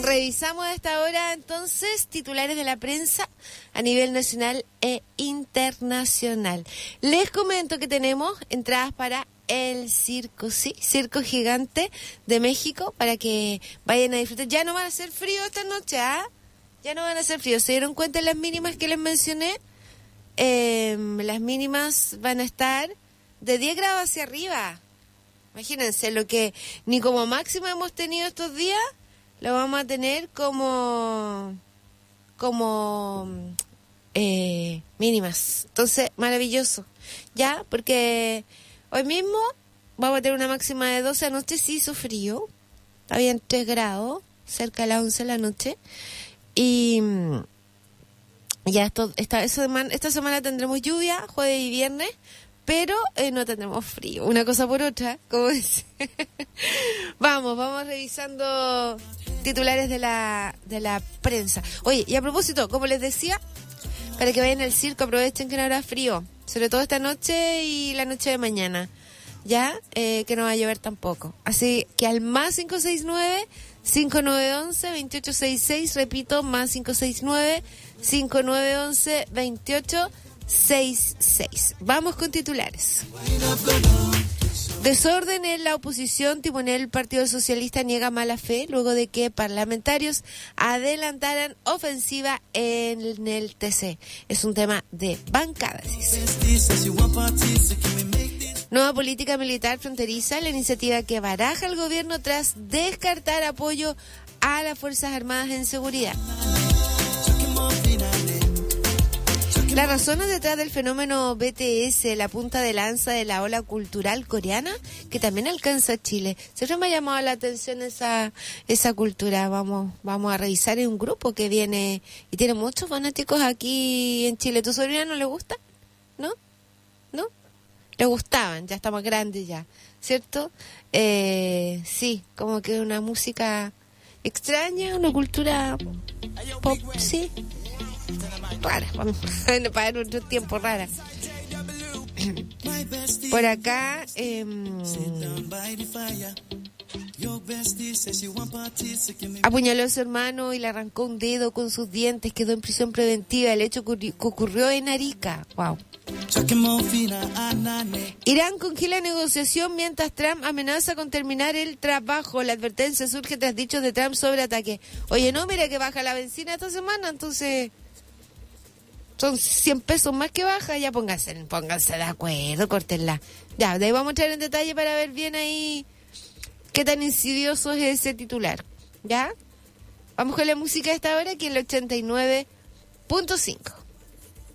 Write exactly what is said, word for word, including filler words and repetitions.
Revisamos a esta hora entonces titulares de la prensa a nivel nacional e internacional. Les comento que tenemos entradas para el circo, sí, Circo Gigante de México, para que vayan a disfrutar. Ya no van a hacer frío esta noche, ¿ah? Ya no van a hacer frío. ¿Se dieron cuenta de las mínimas que les mencioné? Eh, las mínimas van a estar de diez grados hacia arriba. Imagínense, lo que ni como máximo hemos tenido estos días, lo vamos a tener como como eh, mínimas. Entonces, maravilloso. Ya, porque hoy mismo vamos a tener una máxima de doce. Anoche sí hizo frío. Habían tres grados, cerca de las once de la noche. Y ya esto, esta, esta, semana, esta semana tendremos lluvia, jueves y viernes, pero eh, no tendremos frío. Una cosa por otra, como dice. Vamos, vamos revisando titulares de la de la prensa. Oye, y a propósito, como les decía, para que vayan al circo, aprovechen que no habrá frío, sobre todo esta noche y la noche de mañana, ya, eh, que no va a llover tampoco. Así que al más cinco seis nueve, cinco nueve uno uno, dos ocho seis seis, repito, más cinco seis nueve, cinco nueve uno uno, dos ocho seis seis. Vamos con titulares. Desorden en la oposición. Timonel, el Partido Socialista, niega mala fe luego de que parlamentarios adelantaran ofensiva en el T C. Es un tema de bancadas. Nueva política militar fronteriza, la iniciativa que baraja el gobierno tras descartar apoyo a las Fuerzas Armadas en seguridad. Las razones detrás del fenómeno B T S, la punta de lanza de la ola cultural coreana, que también alcanza Chile. Siempre me ha llamado la atención esa esa cultura. Vamos vamos a revisar, en un grupo que viene y tiene muchos fanáticos aquí en Chile. ¿Tu sobrina no le gusta? ¿No? ¿No? Le gustaban, ya está más grande ya, ¿cierto? Eh, sí, como que una música extraña, una cultura pop, sí. Rara, vamos, para otro tiempo rara. Por acá, eh, apuñaló a su hermano y le arrancó un dedo con sus dientes, quedó en prisión preventiva. El hecho ocurri- ocurrió en Arica. Wow. Irán congela negociación mientras Trump amenaza con terminar el trabajo. La advertencia surge tras dichos de Trump sobre ataque. Oye, no, mira que baja la benzina esta semana, entonces son cien pesos más que baja. Ya pónganse, pónganse de acuerdo, córtenla. Ya, de ahí vamos a entrar en detalle para ver bien ahí qué tan insidioso es ese titular. ¿Ya? Vamos con la música de esta hora, aquí en el ochenta y nueve punto cinco.